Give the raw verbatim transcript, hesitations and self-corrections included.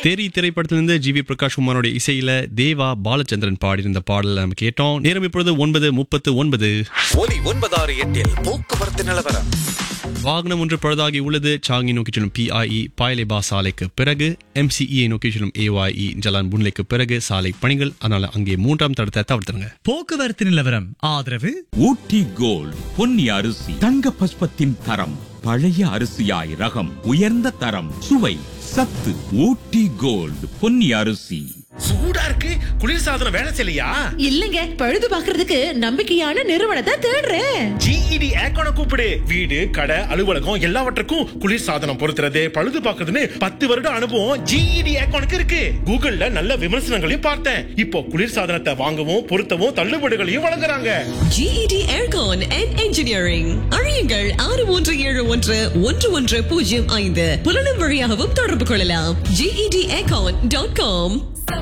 தெரி திரைப்படத்திலிருந்து G we Prakash குமாரோட இசையில தேவா பாலச்சந்திரன் பாடியிருந்த பாடல் நம்ம கேட்டோம். நேரம் இப்பொழுது ஒன்பது முப்பத்து ஒன்பது. ஒலி ஒன்பதாறு எட்டில் போக்குவரத்து நிலவரம். வாகனம் ஒன்று பழுதாகி உள்ளது. சாங்கி நோக்கி செல்லும் பி ஐ இ பாயலேபா சாலைக்கு பிறகு எம் சி இ நோக்கி செல்லும் ஏ ஒய் இ ஜலான் புன்லைக்கு பிறகு சாலை பணிகள். அதனால அங்கே மூன்றாம் தடத்தை தவிர்த்துருங்க. போக்குவரத்து நிலவரம் ஆதரவு ஊட்டி கோல்ட் பொன்னி அரிசி தங்க பஸ்பத்தின் தரம், பழைய அரிசியாய் ரகம், உயர்ந்த தரம், சுவை, சத்து. ஊட்டி கோல்ட் பொன்னி அரிசி. சூடா இருக்கு, குளிர்சாதனம் வேலை செய்யலையா? இல்லங்க, பழுது பாக்குறதுக்கு நம்பிக்கையான நிறுவனத்தை தேடுறேன். ஜிஇடி ஏக்கோன கூப்பிடு. வீடு, கடை, அலுவலகம் எல்லாவற்றுக்கும் குளிர்சாதனம் பொருத்துறது, பழுது பாக்குறதுன்னு பத்து வருட அனுபவம் ஜிஇடி ஏக்கோனுக்கு இருக்கு. கூகுள்ல நல்ல விமர்சனங்களையும் பார்த்தேன். இப்போ குளிர்சாதனத்தை வாங்கவும் பொருத்தவும் தள்ளுபடிகளையும் வழங்குறாங்க. GET aircon and engineering. அழையுங்கள் ஆறு மூன்று ஏழு ஒன்று ஒன்று ஒன்று பூஜ்ஜியம் ஐந்து. புலனும் வழியாகவும் தொடர்பு கொள்ளலாம். GET aircon dot com.